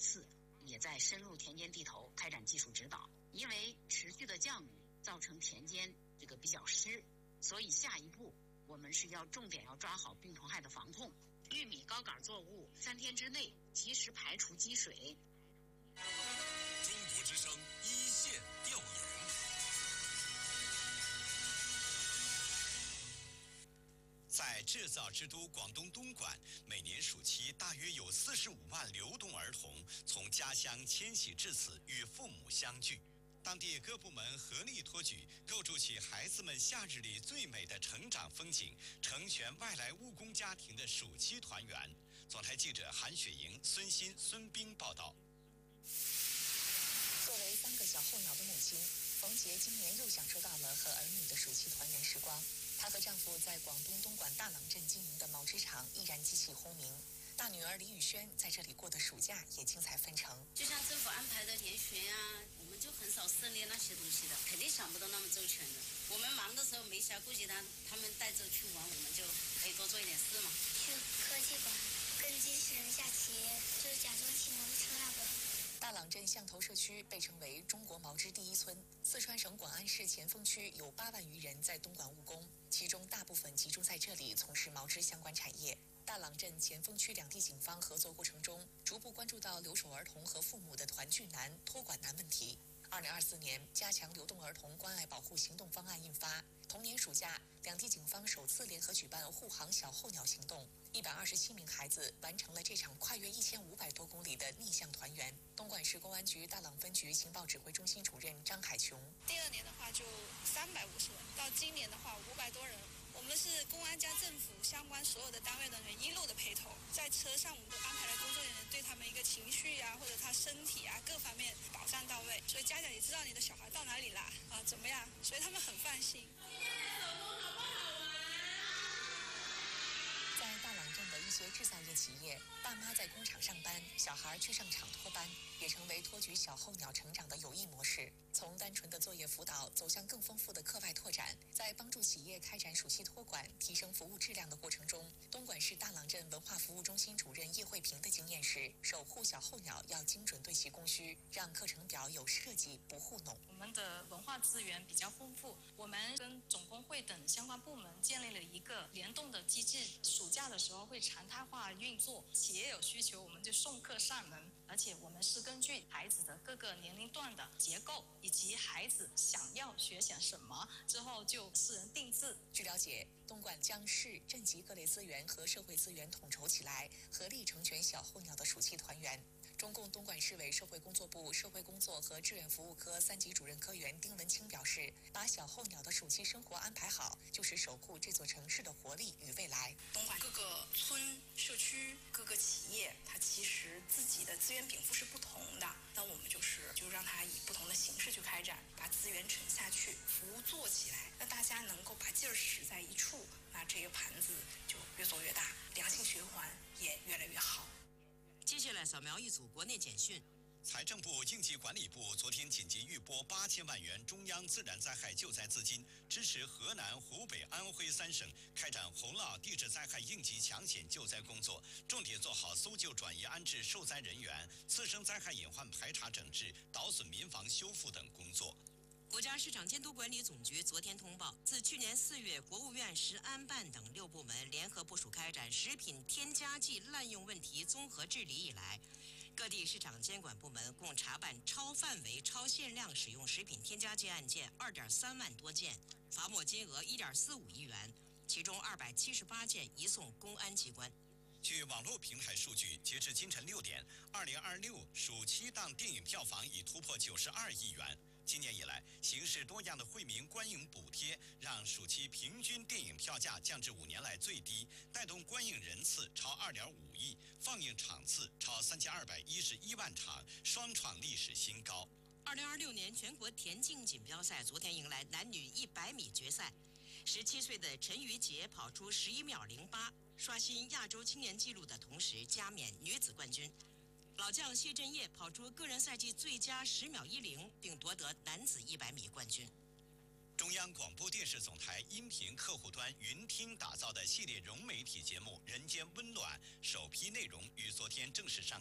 次也在深入田间地头开展技术指导。因为持续的降雨造成田间比较湿，所以下一步我们是要重点要抓好病虫害的防控。玉米高杆作物3天之内及时排除积水。 中国之声一线调研。在制造之都广东东莞，每年暑期大约有45万流动儿童从家乡迁徙至此，与父母相聚。当地各部门合力托举，构筑起孩子们夏日里最美的成长风景，成全外来务工家庭的暑期团圆。总台记者韩雪莹、孙鑫、孙冰报道。 作为3个小候鸟的母亲，冯杰今年又享受到了和儿女的暑期团圆时光。她和丈夫在广东东莞大朗镇经营的毛织厂依然机器轰鸣。大女儿李宇轩在这里过的暑假也精彩纷呈。 就像政府安排的研学啊，我们就很少涉猎那些东西的，肯定想不到那么周全的。我们忙的时候没暇顾及他们带着去玩，我们就可以多做一点事嘛。 去科技馆跟机器人下棋，就是假装骑摩托车那个。 大朗镇象头社区被称为中国毛织第一村。四川省广安市前锋区有8万余人在东莞务工，其中大部分集中在这里从事毛织相关产业。大朗镇前锋区两地警方合作过程中，逐步关注到留守儿童和父母的团聚难、托管难问题。2024年加强流动儿童关爱保护行动方案印发，同年暑假，两地警方首次联合举办护航小候鸟行动，127名孩子完成了这场跨越1500多公里的逆向团圆。东莞市公安局大朗分局情报指挥中心主任张海琼： 第2年的话就350人，到今年的话500多人。我们是公安加政府相关所有的单位人员一路的陪同，在车上我们都安排了工作人员对他们一个情绪啊，或者他身体啊各方面保障到位，所以家长也知道你的小孩到哪里啦怎么样，所以他们很放心。 今天的手工好不好玩？ 在大朗镇的一些制造业企业，爸妈在工厂上班，小孩去上厂托班，也成为托举小候鸟成长的有益模式。从单纯的作业辅导走向更丰富的课外拓展，在帮助企业开展暑期托管、提升服务质量的过程中，东莞市大朗镇文化服务中心主任叶慧萍的经验是：守护小候鸟要精准对其供需，让课程表有设计，不糊弄。 我们的文化资源比较丰富，我们跟总工会等相关部门建立了一个联动的机制，暑假的时候会常态化运作，企业有需求我们就送客上门，而且我们是根据孩子的各个年龄段的结构以及孩子想要学些什么，之后就私人定制。 据了解，东莞将市镇级各类资源和社会资源统筹起来，合力成全小候鸟的暑期团圆。中共东莞市委社会工作部社会工作和志愿服务科3级主任科员丁文清表示，把小候鸟的暑期生活安排好，就是守护这座城市的活力与未来。 东莞各个村、社区、各个企业，它其实自己的资源禀赋是不同的，那我们就让它以不同的形式去开展，把资源沉下去，服务做起来，那大家能够把劲儿使在一处，那这个盘子就越做越大，良性循环也越来越好。 接下来扫描一组国内简讯。 财政部应急管理部昨天紧急预拨8000万元中央自然灾害救灾资金，支持河南、湖北、安徽3省开展洪涝地质灾害应急抢险救灾工作，重点做好搜救、转移、安置受灾人员、次生灾害隐患排查整治、捣损民房修复等工作。 国家市场监督管理总局昨天通报，自去年4月国务院食安办等6部门联合部署开展食品添加剂滥用问题综合治理以来，各地市场监管部门共查办超范围、超限量使用食品添加剂案件2.3万多件，罚没金额1.45亿元，其中278件移送公安机关。 据网络平台数据，截至今晨6点，2026暑期档电影票房已突破92亿元。今年以来，形式多样的惠民观影补贴让暑期平均电影票价降至5年来最低，带动观影人次超2.5亿，放映场次超3211万场，双创历史新高。 2026年全国田径锦标赛昨天迎来男女100米决赛，17岁的陈瑜杰跑出11秒08，刷新亚洲青年纪录的同时加冕女子冠军。老将谢震业跑出个人赛季最佳10秒10，并夺得男子100米冠军。 中央广播电视总台音频客户端云听打造的系列融媒体节目《人间温暖》首批内容于昨天正式上